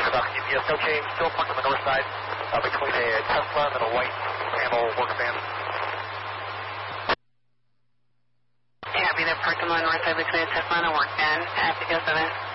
About UPS, no change, still parked on the north side between a Tesla and a white panel work van. Yeah, I'll be there parked on the north side between a Tesla and a work van. Happy to go 7.